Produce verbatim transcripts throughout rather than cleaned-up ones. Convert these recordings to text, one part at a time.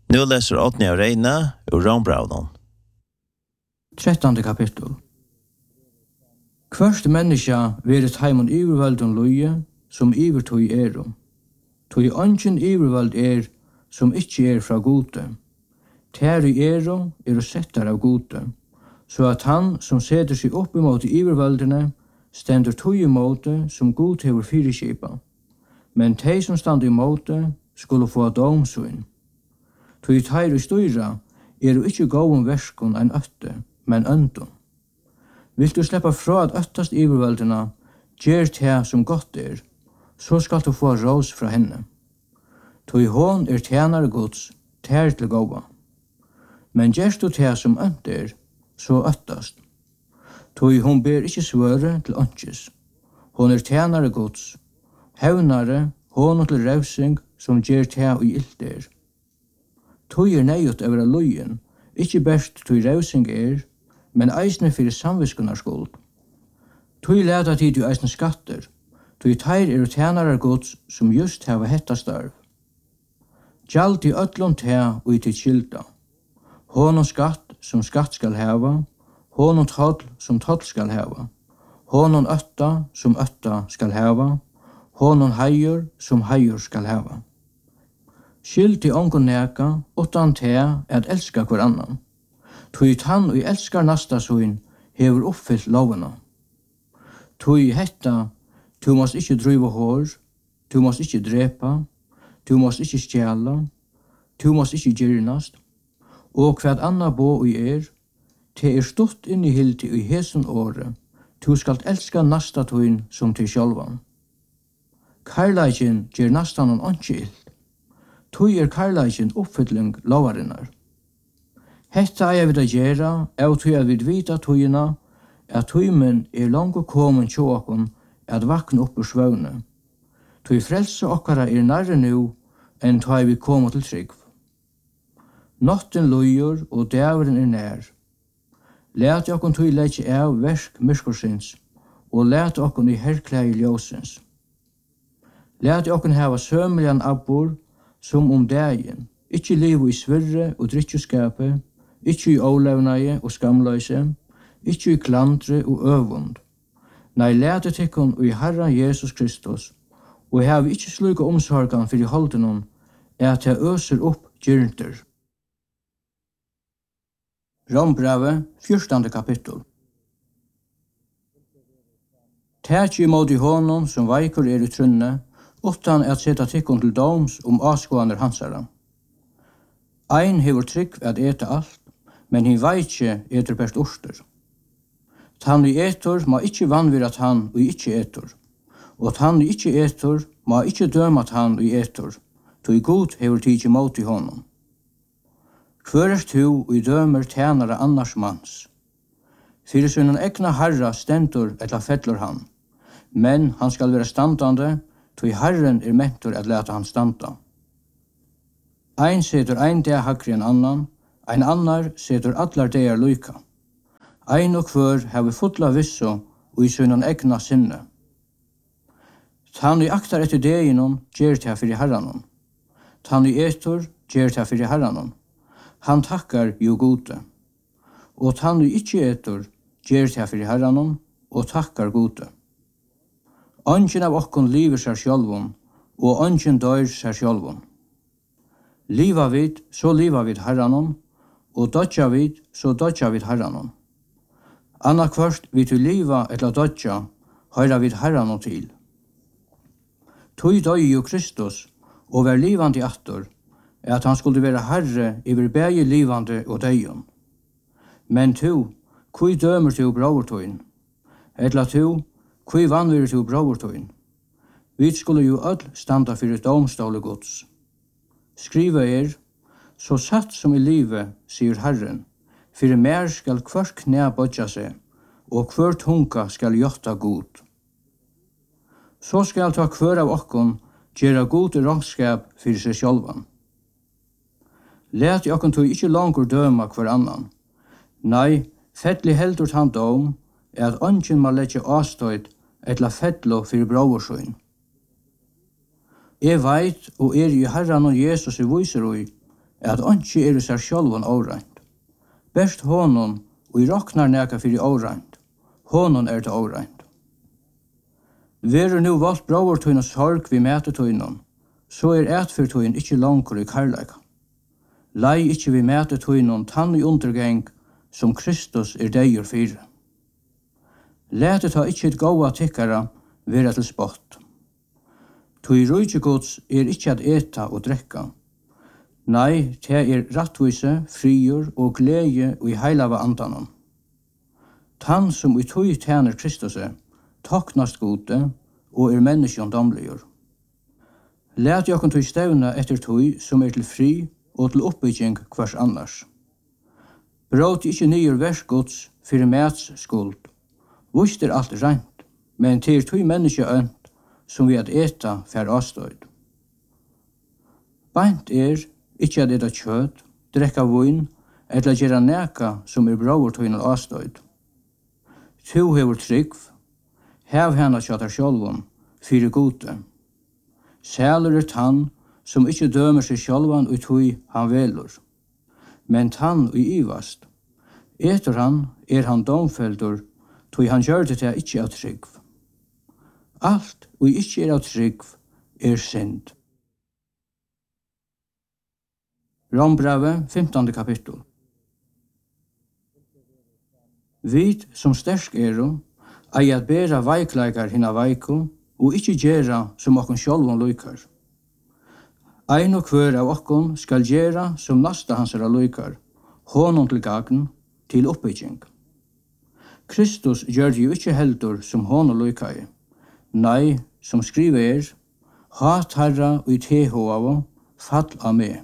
Nu läser Otni av Reina och Rombraunen. trettonde kapittel. Kvørst menneska verit heimon ivervaldun loie, som ivertøy erum. Tøy ongen ivervald er, som ikkje er fra gode. Tær i erum er settar av gode, så at han som setter seg opp imot ivervaldene, stendur tøy imot som god hever fyrirskipa. Men tei som stand imot skulle få domsyn. Tøy teir i styra er jo ikkje gåum verskon ein øtte, men øndun. Vil du sleppa fra at øttast ivervaldina, gjer te som godt er, så skal du få rås fra henne. Tøy hon er tjenare gods, tær til gåva. Men gjerst du te som ønt er, så øttast. Tøy hon ber ikkje svøre til ønskjes. Hon er tjenare gods, hevnare, hon til revsing som gjer te og ilt er. Tøy er neiot over lojen, ikkje best tøy revsing er, men eisne fyrir samviskunar skuld. Tøy leta tid du eisne skatter, tøy teir er tjenarar gods som just heva hetta starv. Gjald i öllum te og i til skilda. Honum skatt som skatt skal heva, honum toll som toll skal heva, honum ötta som ötta skal heva, honum hajur som hajur skal heva. Skild i ongon neka, utan te at elska hver annan. Tøy tann og elskar nasta søyn hever uppfyllt lovena. Tøy hetta, tu måst ikkje driva hår, tu måst ikkje drepa, tu måst ikkje stjæla, tu måst ikkje gyrnast, og hver anna bo i er, te er stutt inn i hilti i hesen åre, tu skalt elska nasta tøyn som til sjálvan. Karlajkin gjer nastan on onki ilt. Tøy er karlajkin uppfylling lovarinnar. Hetta er við að gera, av tøy að við vita tøyina, at tøymen er langt komin til okkum at vakna upp ur svøvne. Tøy frelse okkara er nærre nu, enn tøy vi koma til trygg. Notten loyur og dævren er nær. Læt okkum tøy leggja av versk myrkursins, og læt okkum i herklægi ljósins. Læt okkum hava sømlian abbor, som om dægin, ikkje livu i svirre og drikkjuskape, ikkje i ólevnaie og skamløyse, ikkje i klandre og øvund. Nei, læte tikkun og i Herra Jesus Kristus, og hev ikkje sluka omsorgan fyrir holdenon, at jeg øser opp gyrnter. Rombrave, fjortande kapittel. Tætje imot i honom som veikur er i trunne, utan at seta tikkun til doms om avskåaner hansara. Ein hever trygg at eta alt, men hin veitje etur best orster. Tann i etur ma ikkje vanvirat han og ikkje etur, og tann i ikkje etur ma ikkje dømat han og etur, tog god hever tidsi mot i honom. Hver er tu og i dømer tjenare annars mans. Fyrir sunnen egna harra stendur etla fellur han, men han skal være standande, tog Herren er mentor at leta han standa. Ein setur ein dag hakri enn annan, ein annar setur allar dagar luka. Ein og hver hever fulla visso og i sunnen egna sinne. Tann i aktar etter deginon gjer ta fyrir herranon. Tann i etur gjer ta fyrir herranon. Han takkar jo gode. Og tann i ikkje etur gjer ta fyrir herranon og takkar gode. Ongen av okkon liver seg sjálvun, og ongen dør seg sjálvun. Liva vid, så liva vid herranon, og dodja vid, så dodja vid herranon. Anna kvørst vid til liva etla dodja, høyra vid herranon til. Tøy døy jo Kristus, og vær livande attor, at han skulle være herre iver bægi livande og døyon. Men tu, kui dømer tu bravertøyn? Etla tu, kui vanvir tu bravertøyn? Vi skulle jo öll standa fyrir domståle gods. Skriva er, så satt som i livet, sier Herren, fyrir mer skal hver knæ bodja seg, og hver tunga skal gjotta god. Så skal ta hver av okkon gjera god rangskap fyrir seg sjálvan. Læt i okkon tog ikkje langur døma hver annan. Nei, fettli heldur han dom, er at ongen ma leggja avstøyd etla fettlo fyrir brauersøyn. Jeg veit, og er i Herren og Jesus i viser ui, at ikke er i seg sjølven åreint. Best hånden, og i råknar neka fyrir åreint. Hånden er til åreint. Veru nu valgt bravertøyna sorg vi metetøyna, så er etfyrtøyn ikkje langkur i karleika. Lei ikkje vi metetøyna tann i undergeng som Kristus er deier fyre. Lætet ha ikkje et gåa tikkara vera til spott. Tøy rujtjegods er ikkje at eta og drekka. Nei, te er rattvise, friur og glede og i heilava andanon. Tann som i tøy tjener Kristus er, taknast gode og er menneskjondamligur. Læt jokken tøy stevna etter tøy som er til fri og til oppbygging hvers annars. Bråt ikkje nyer verskods fyrir mæts skuld. Vust er alt rent, men til tøy menneske ønt som vi at eta fær avstøyd. Beint er ikkje at eta kjøtt, drekka vun, eller gjera neka som er bravertøyna avstøyd. Tu hever trygg, hev hana kjattar sjálvun, fyrir gode. Sælur er tann som ikkje dømer seg sjálvan ut hui han velur. Men tann ui ivast. Etter han er han domfeldur, tui han gjør det til ikkje av trygg. Alt ui ikkje er av trygg er synd. Rombrave, femtonde kapittel. Vit som stersk eru, ei at bera veikleikar hinna veiku, og ikkje gjera som okkon sjálvon luikar. Ein og hver av okkon skal gjera som nasta hansara luikar, honom til gagn, til oppbygging. Kristus gjør jo ikkje heldur som honom luikai. Nei, som skriver er, hat herra ui teho av, fall av meg.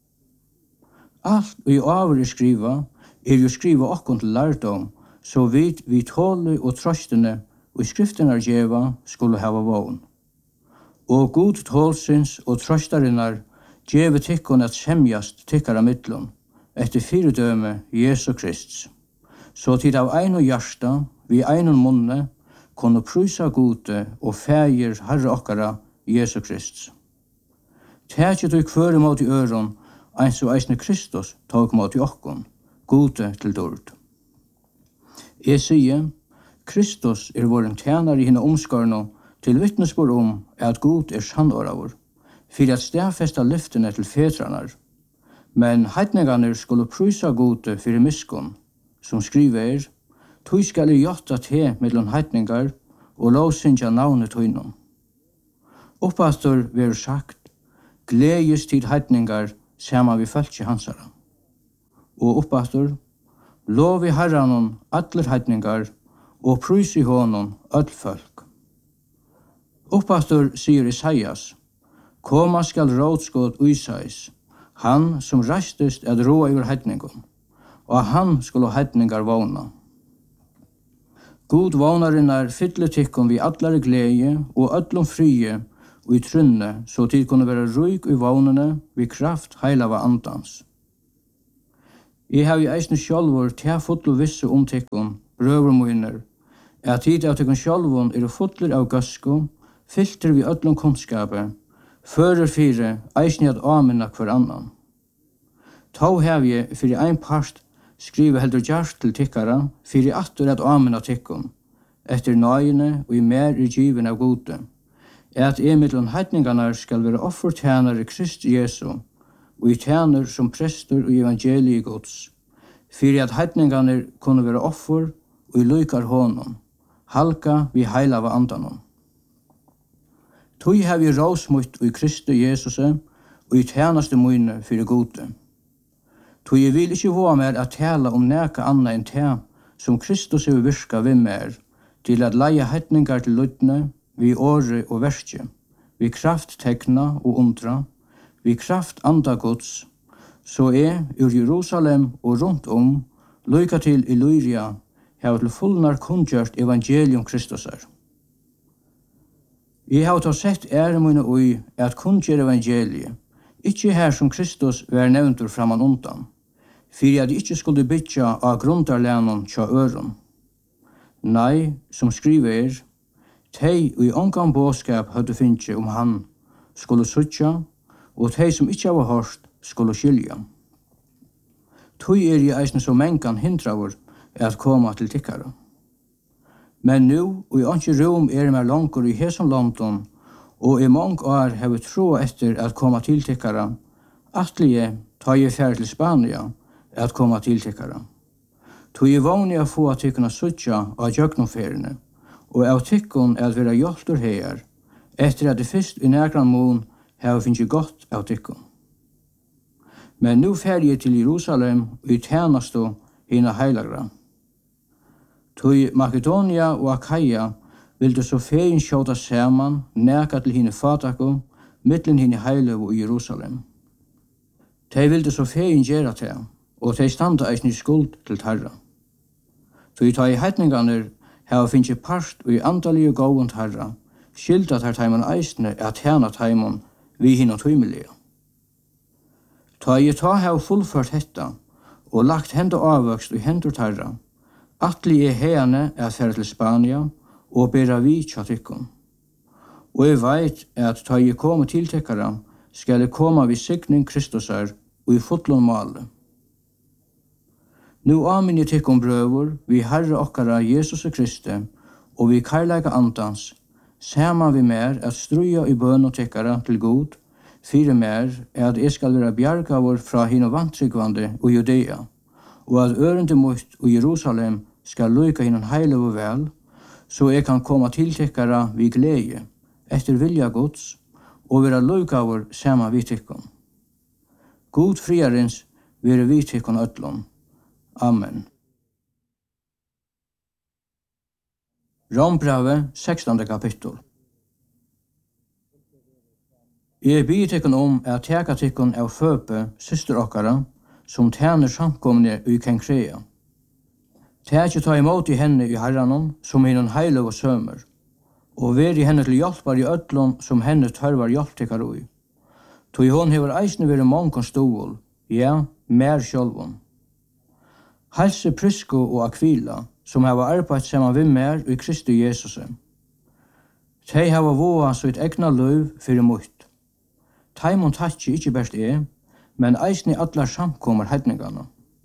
Alt ui avur er skriva, er jo skriva okkon til lærdom, så vidt vi tåle og trøstene og i skriftene djeva skulle hava vågen. Og god tålsins og trøstarinnar djeve tikkun at semjast tikkara mittlun, etter fyrdøme Jesu Krist. Så tid av ein og hjärsta, vi ein og munne, kunne prysa gode og fægir herre okkara Jesu Krist. Tætje du kvøre mot i øron, eins og eisne Kristus tog mot i okkon, gode til dord. Jeg sier, Kristus er våren tjener i henne omskarno til vittnesbord om at god er sannåravur, for at stedfesta lyftene til fetranar. Men heitningarnir skulle prysa gode fyrir miskun, som skriver er, «Tui skal er jotta te mellom heitningar og lovsindja navnet tøynum». Oppastor ver sagt, «Gledes tid heitningar sama vi fölkje hansara». Og oppastor, «Lov i herranon allir heitningar og prys i honom öll folk». Oppastor sier Isaias, «Koma skal rådskot Isais, han som rastest at råa yver heitningon, og han skulle heitningar våna. God vånarinnar fylle tikkun vi allare glede og öllum frie og i trunne, så tid kunne være ruik i vånene vi kraft heilava andans. Jeg har i eisne sjálfur til fotlu visse om tikkun, brøvermoiner, at tid av tikkun sjálfun er fotler av gasko, filter vi öllum kunnskape, fører fire eisne at amina hver annan. Tau har jeg fyrir ein part skrive heldur gjart til tikkara, fyrir attur at amina tikkun, etter nøyene og i mer i given av gode, at emidlun heitningarnar skal være offertjenare Krist Jesu, og i tjener som prester og evangelii gods, fyrir at heitningarnar kunne være offer og i lykar honom, halka vi heilava andanon. Tui har vi råsmutt og i Kristi Jesuse og i tjenaste møyne fyrir gode. Tui jeg vil ikke våga mer at tala om neka anna enn te som Kristus hefur virka vi mer, til at leie heitningar til lydne, vi åre og verskje, vi kraft tekna og undra, vi kraft andagods, så er ur Jerusalem og rundt om, lyka til Illyria, hava til fullnar kundgjørt evangelium Kristusar. Jeg har ta sett ære mine ui at kundgjør evangeliet, ikkje her som Kristus var nevntur framan undan, fyrir at ikkje skulle bytja av grundarlænon tja øron. Nei, som skriver er, tei og i ongan båskap høyde finnje om han skulle suttja, og tei som ikkje hava hørt skulle skilja. Tui er i eisne så mengan hindravur at koma til tikkara. Men nu, og i anki rum er mer langur i hesum London, og i mong år har vi tro etter at koma til tikkara, atlige ta i færre til Spania at koma til tikkara. Tui er vanlig å få at tikkuna suttja av jøgnumferene, og av tikkun at vera hjeltur her, etter at det fyrst i nægran mån har finnst godt av tikkun. Men nu fer jeg til Jerusalem og i tjenastu hina heilagra. Tui Makedonia og Akaia vildu så fegin skjóta saman neka til hine fatakum mittlen hine heilagu i Jerusalem. Tei vildu så fegin gera det, og tei standa eisni skuld til tarra. Tui ta i heitninganer hava finnst part og i andalige gåund tarra, skilda tar taiman eisne at tjena taiman vi hina tuimilega. Ta i ta hava fullført hetta, og lagt henda avvøkst i hendur tarra, atli er hene at færa til Spania og bera vi tjatikkun. Og jeg veit at ta i koma til tekkara skal jeg koma vi signing Kristusar og i fotlun male. Nu amin jeg tikkun brøvur vi Herre okkara Jesus Kristi og vi karlaga andans, saman vi mer at struja i bøn og tekkara til god, fyre mer er at jeg skal være bjargavur fra hino vantryggvande og Judea, og at ørende mot og Jerusalem skal lyka hinon heile og vel, så jeg kan komme til tekkara vi glede, etter vilja Guds, og være lykavur sama vi tikkun. God friarens være vi tikkun öllum. Amen. Rombrave, sekstande kapittel. Jeg byr tikkun om at teka tikkun av Føpe, syster okkara, som tjener samkomne i Kenkrea. Tækje ta imot i henne i herranon, som hinnon heile og sømer, og veri henne til hjelpar i öllum som henne tørvar hjelp tikkar ui. Tui hon hever eisne veri mongon stål, ja, mer sjálvun. Halse Prisco og Aquila, som hava arbeidt saman vi mer i Kristi Jesus. Tei hava voa sitt egna løv fyrir mutt. Taimon tatsi ikkje best er, men eisne allar samkomar heidningana.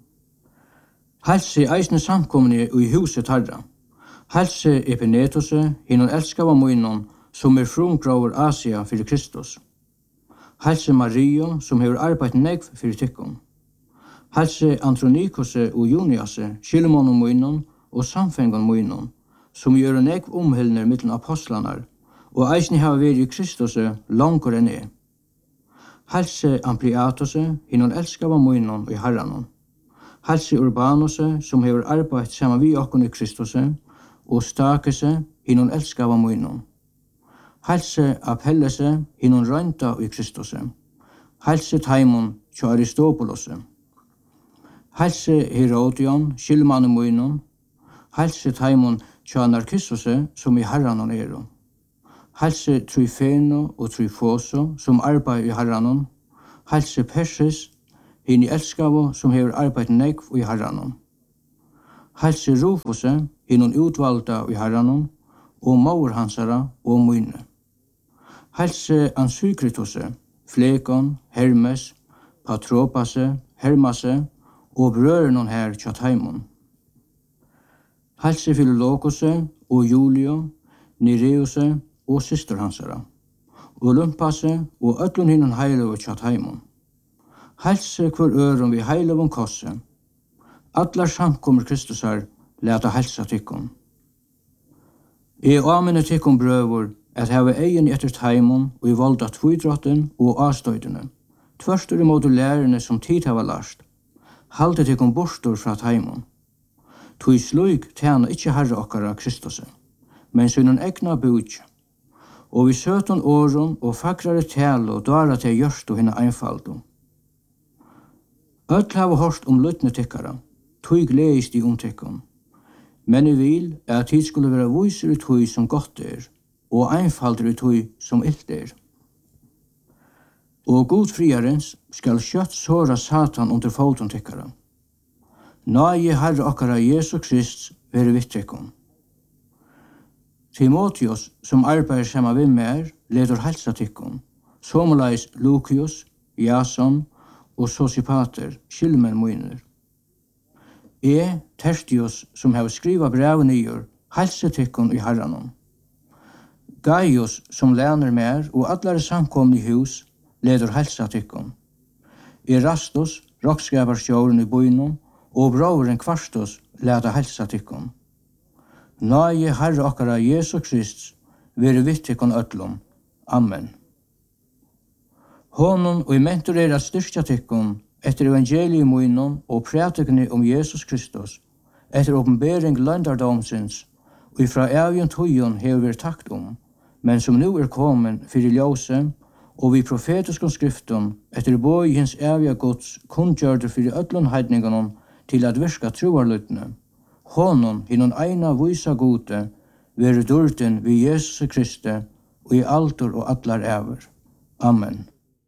Halse eisne samkomne i huset tarra. Halse Epenetose, hinnon elskava muinnon, som er frumgraver Asia fyrir Kristus. Halse Maria, som hever arbeidt negv fyrir tikkun. Halse Andronikose og Juniase, skilmonon muinnon og samfengon muinnon, som gjør negv omhyllner mittel apostlanar, og eisne hava veri i Kristus langur enn er. Halse Ampliatose, hinnon elskava muinnon i herranon. Halse Urbanose, som hever arbeidt saman vi okkon i Kristus, og Stakese, hinnon elskava muinnon. Halse Apellese, hinnon røynda i Kristus. Halse Taimon, tja Aristopolose. Halse Herodion, skilmane muinnon. Halse Taimon, tja Narkissose, som i herranon ero. Halse Tryfeno og Tryfoso, som arbeid i herranon. Halse Persis, hinn i elskavo, som hever arbeid negv i herranon. Halse Rufose, hinnon utvalda i herranon, og maur hansara og muine. Halse Ansykritose, Flekon, Hermes, Patropase, Hermase, og brørenon her tja Taimon. Halse Philologose og Julio, Nireuse og syster hansara, Olympase og öllun hinnon heilövu tja Taimon. Halse hver øron vi heilövun kosse. Allar samkomur Kristusar leta halsa tikkun. I amene tikkun brøvur at hava egin etter Taimon og i volda tvidrotten og avstøydene, tverstur i måte lærerne som tid hava last, halte tikkun borstur fra Taimon. Tui sluik tjena ikkje herre okkara Kristuse, men synnen egna bujtje, og vi søtun åron og fakrare tale og dara til gjørstu henne einfaldu. Öll hava horst om lytne tikkara, tui gleist i omtikkun, men jeg vil at tid skulle være viser i tui som godt er, og einfalder i tui som ilt er. Og god friarens skal kjøtt såra Satan under foton tikkara. Nage Herre okkara Jesu Krist være vittikkun. Timotheus, som arbeider saman vi mer, leder halsa tikkun, somulais Lucius, Jason og sociopater, skilmenn miner. Jeg, Tertius, som har skrivet brev nyer, helse tikkun i herranon. Gaius, som læner mer, og allare samkomne i hus, leder helsa tikkun. Erastus, rockskaparsjåren i bøynum, og bråren Kvarstus, leder helsa tikkun. Nøye Herre okkara Jesu Krist, vere vitt tikkun öllum. Amen. Honom og i mentorera styrkja tikkun, etter evangelium møynum og prætikni om Jesus Kristus, etter åpenbering løndardomsins, og ifra evjen tøyen hever vi takt om, men som nu er kommen fyrir ljøse, og vi profetiske skriften, etter bøy hins evja gods, kundgjørte fyrir öllun heidninganon til at virka troarlytne. Honom, hinnon eina vysa gode, vere durten vi Jesus Kristi, og i altor og allar ever. Amen.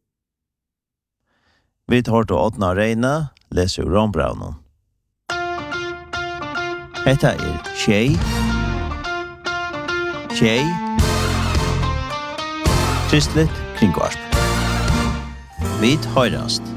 Vi tar til Åtna Reine, leser Rombraunen. Hetta er Tjei, Tjei, Kristelig kringvarp. Vi høyrast.